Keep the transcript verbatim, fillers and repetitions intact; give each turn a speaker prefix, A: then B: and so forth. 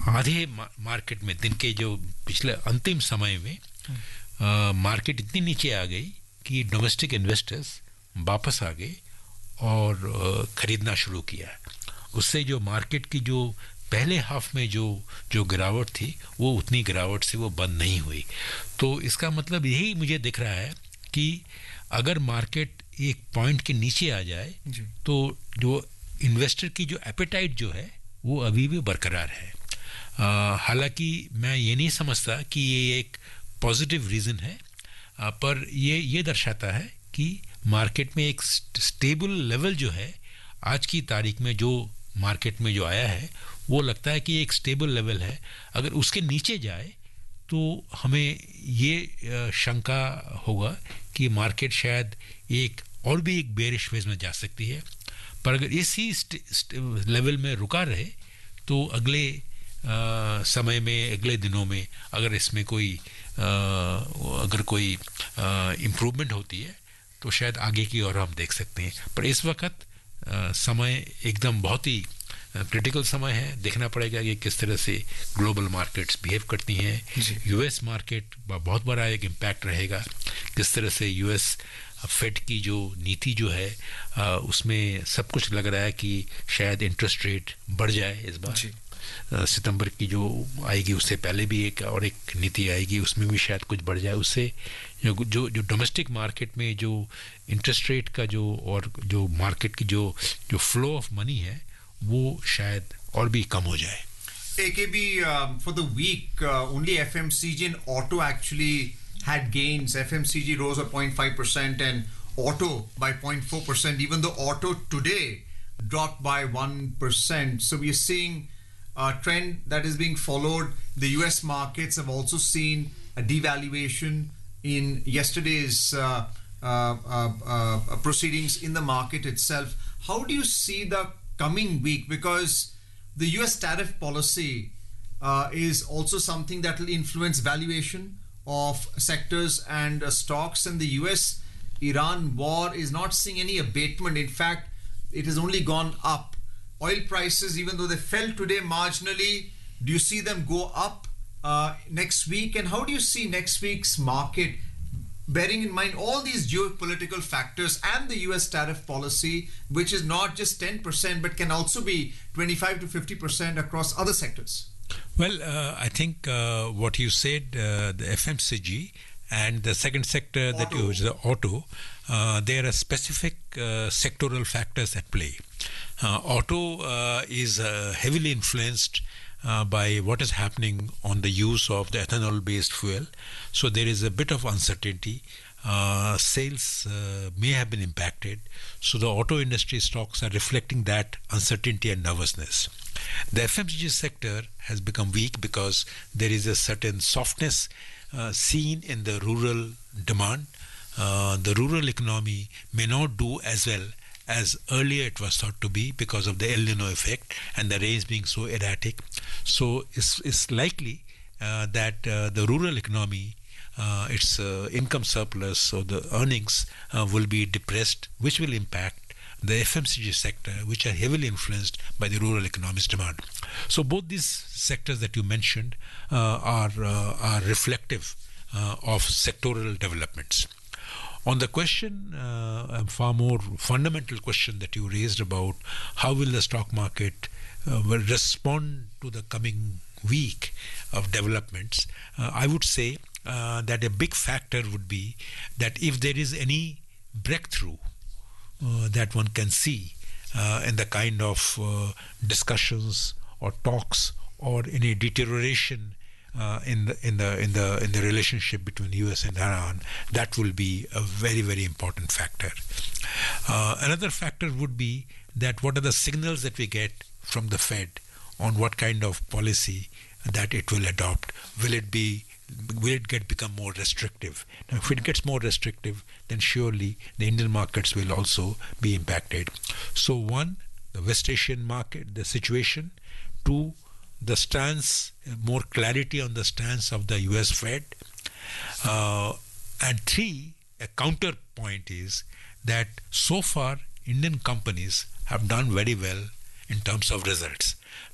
A: आधे मार्केट में दिन के जो पिछले अंतिम समय में मार्केट इतनी नीचे आ गई कि डोमेस्टिक इन्वेस्टर्स वापस आ गए और ख़रीदना शुरू किया. उससे जो मार्केट की जो पहले हाफ में जो जो गिरावट थी वो उतनी गिरावट से वो बंद नहीं हुई. तो इसका मतलब यही मुझे दिख रहा है कि अगर मार्केट एक पॉइंट के नीचे आ जाए तो जो इन्वेस्टर की जो एपेटाइट जो है वो अभी भी बरकरार है. हालांकि मैं ये नहीं समझता कि ये एक पॉजिटिव रीज़न है, आ, पर ये ये दर्शाता है कि मार्केट में एक स्टेबल लेवल जो है आज की तारीख में जो मार्केट में जो आया है वो लगता है कि एक स्टेबल लेवल है. अगर उसके नीचे जाए तो हमें ये शंका होगा कि मार्केट शायद एक और भी एक बेरिश फेज में जा सकती है. पर अगर इसी लेवल में रुका रहे तो अगले आ, समय में अगले दिनों में अगर इसमें कोई आ, अगर कोई इम्प्रूवमेंट होती है तो शायद आगे की ओर हम देख सकते हैं. पर इस वक्त आ, समय एकदम बहुत ही क्रिटिकल समय है. देखना पड़ेगा कि किस तरह से ग्लोबल मार्केट्स बिहेव करती हैं. यूएस मार्केट बहुत बड़ा एक इम्पैक्ट रहेगा. किस तरह से यूएस फेड की जो नीति जो है आ, उसमें सब कुछ लग रहा है कि शायद इंटरेस्ट रेट बढ़ जाए इस बार. सितंबर की जो आएगी उससे पहले भी एक और एक नीति आएगी, उसमें भी शायद कुछ बढ़ जाए. उससे जो जो जो डोमेस्टिक मार्केट में जो इंटरेस्ट रेट का जो और जो मार्केट की जो जो फ्लो ऑफ मनी है वो शायद और भी कम हो जाए.
B: A K B, um, for the week, uh, only F M C G and auto actually had gains. F M C G rose by zero point five percent and auto by zero point four percent, even though auto today dropped by one percent. So we are seeing a trend that is being followed. The U S markets have also seen a devaluation in yesterday's uh, uh, uh, uh, proceedings in the market itself. How do you see the coming week? Because the U S tariff policy uh, is also something that will influence valuation of sectors and uh, stocks. And the U S Iran war is not seeing any abatement. In fact, it has only gone up. Oil prices, even though they fell today marginally, do you see them go up uh, next week? And how do you see next week's market, bearing in mind all these geopolitical factors and the U S tariff policy, which is not just ten percent but can also be twenty-five to fifty percent across other sectors?
A: Well, uh, I think uh, what you said, uh, the F M C G and the second sector auto. that you use, the auto, uh, there are specific uh, sectoral factors at play. Uh, auto uh, is uh, heavily influenced Uh, by what is happening on the use of the ethanol based fuel. So there is a bit of uncertainty. Uh, sales uh, may have been impacted. So the auto industry stocks are reflecting that uncertainty and nervousness. The F M C G sector has become weak because there is a certain softness uh, seen in the rural demand. Uh, the rural economy may not do as well as earlier it was thought to be because of the El Nino effect and the rains being so erratic. So it's, it's likely uh, that uh, the rural economy, uh, its uh, income surplus or the earnings uh, will be depressed, which will impact the F M C G sector, which are heavily influenced by the rural economy's demand. So both these sectors that you mentioned uh, are, uh, are reflective uh, of sectoral developments. On the question, uh, a far more fundamental question that you raised about how will the stock market uh, will respond to the coming week of developments, uh, I would say uh, that a big factor would be that if there is any breakthrough uh, that one can see uh, in the kind of uh, discussions or talks or any deterioration Uh, in the in the in the in the relationship between U S and Iran, that will be a very very important factor. Uh, another factor would be that what are the signals that we get from the Fed on what kind of policy that it will adopt. Will it be will it get become more restrictive? Now, if it gets more restrictive, then surely the Indian markets will also be impacted. So one, the West Asian market, the situation. Two, the stance, more clarity on the stance of the U S Fed. Uh, and three, a counterpoint is that so far Indian companies have done very well in terms of results.